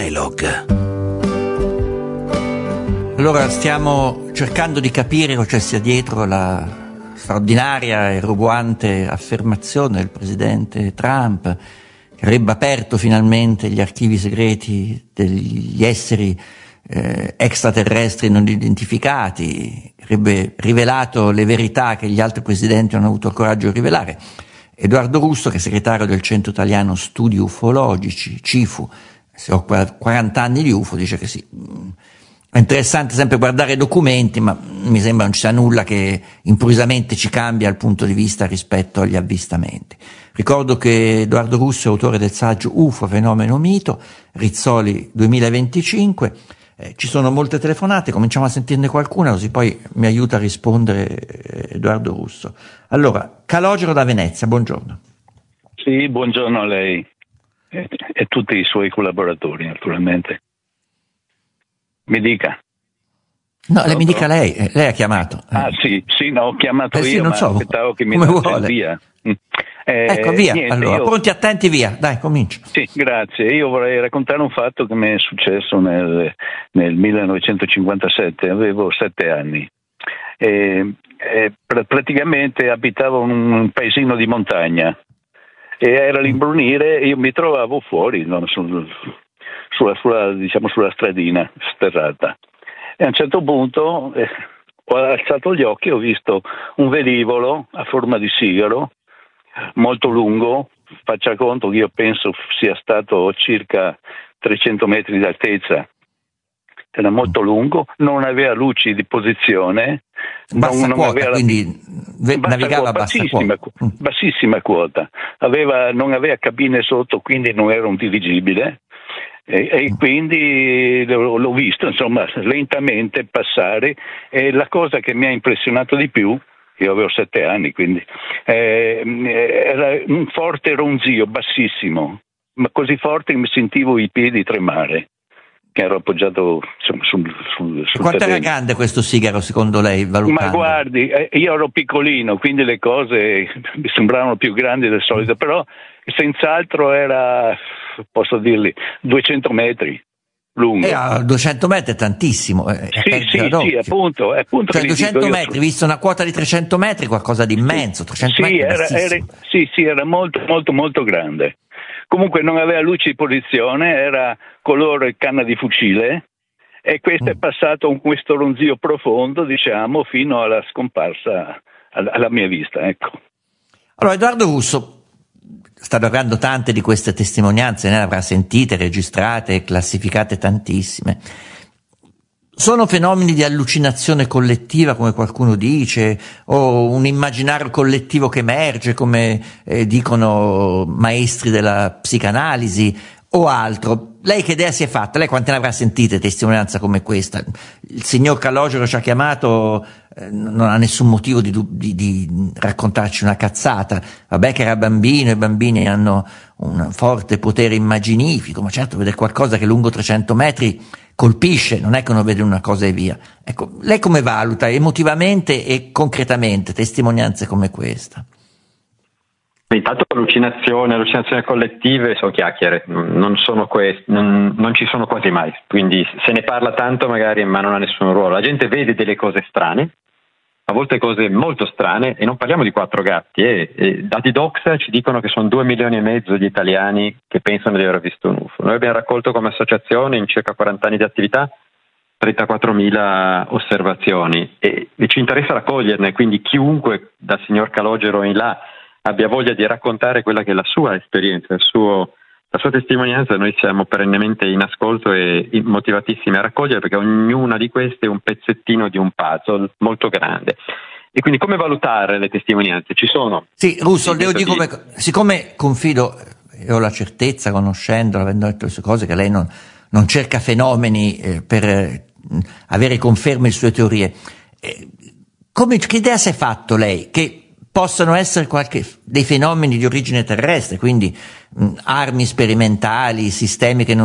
Dialogue. Allora stiamo cercando di capire cosa sia dietro la straordinaria e roboante affermazione del presidente Trump, che avrebbe aperto finalmente gli archivi segreti degli esseri extraterrestri non identificati, che avrebbe rivelato le verità che gli altri presidenti non hanno avuto il coraggio di rivelare. Edoardo Russo, che è segretario del Centro Italiano Studi Ufologici, CIFU, si occupa da 40 anni di UFO, dice che sì. È interessante sempre guardare i documenti, ma mi sembra non ci sia nulla che improvvisamente ci cambia il punto di vista rispetto agli avvistamenti. Ricordo che Edoardo Russo è autore del saggio UFO, fenomeno mito, Rizzoli 2025. Ci sono molte telefonate, cominciamo a sentirne qualcuna, così poi mi aiuta a rispondere Edoardo Russo. Allora, Calogero da Venezia, buongiorno. Sì, buongiorno a lei e tutti i suoi collaboratori, naturalmente. Mi dica. No, lei mi dica lei ha chiamato. Ah sì, no, ho chiamato sì, io, non ma so, aspettavo che mi come dasse via. Ecco, via, niente, allora, pronti, attenti, via, dai, comincia. Sì, grazie. Io vorrei raccontare un fatto che mi è successo nel 1957, avevo 7 anni. Praticamente abitavo in un paesino di montagna e era l'imbrunire e io mi trovavo fuori, sulla stradina sterrata. E a un certo punto ho alzato gli occhi e ho visto un velivolo a forma di sigaro molto lungo, faccia conto che io penso sia stato circa 300 metri d'altezza, era molto lungo, non aveva luci di posizione, bassa non quota, aveva quindi navigava a bassissima quota, non aveva cabine sotto, quindi non era un dirigibile. E quindi l'ho visto insomma lentamente passare, e la cosa che mi ha impressionato di più, io avevo 7 anni, quindi era un forte ronzio bassissimo, ma così forte che mi sentivo i piedi tremare, che ero appoggiato sul quanto terreno. era grande questo sigaro secondo lei, valutando? Ma guardi, io ero piccolino, quindi le cose mi sembravano più grandi del solito, però senz'altro era, posso dirli, 200 metri lungo. 200 metri è tantissimo. Sì, appunto. Cioè 200 metri, visto una quota di 300 metri, qualcosa di immenso. 300 metri era molto, molto, molto grande. Comunque non aveva luci di posizione, era colore canna di fucile, e questo è passato con questo ronzio profondo, diciamo, fino alla scomparsa alla mia vista, ecco. Allora, Edoardo Russo sta dando tante di queste testimonianze, ne avrà sentite, registrate, classificate tantissime. Sono fenomeni di allucinazione collettiva, come qualcuno dice, o un immaginario collettivo che emerge, come dicono maestri della psicanalisi, o altro? Lei che idea si è fatta? Lei quante ne avrà sentite testimonianze come questa? Il signor Calogero ci ha chiamato, non ha nessun motivo di raccontarci una cazzata. Vabbè che era bambino, i bambini hanno un forte potere immaginifico, ma certo vedere qualcosa che lungo 300 metri colpisce, non è che uno vede una cosa e via. Ecco, lei come valuta emotivamente e concretamente testimonianze come questa? Intanto allucinazioni collettive sono chiacchiere, non ci sono quasi mai, quindi se ne parla tanto magari, ma non ha nessun ruolo. La gente vede delle cose strane, a volte cose molto strane, e non parliamo di 4 gatti, dati Doxa ci dicono che sono 2,5 milioni di italiani che pensano di aver visto un UFO. Noi abbiamo raccolto come associazione in circa 40 anni di attività 34.000 osservazioni e ci interessa raccoglierne, quindi chiunque dal signor Calogero in là abbia voglia di raccontare quella che è la sua esperienza, la sua testimonianza, noi siamo perennemente in ascolto e motivatissimi a raccogliere, perché ognuna di queste è un pezzettino di un puzzle molto grande. E quindi come valutare le testimonianze? Ci sono. Sì, Russo, io dico, siccome confido, e ho la certezza, conoscendolo, avendo detto queste cose, che lei non cerca fenomeni per avere conferme le sue teorie, che idea si è fatto lei? Che possano essere dei fenomeni di origine terrestre, quindi armi sperimentali, sistemi che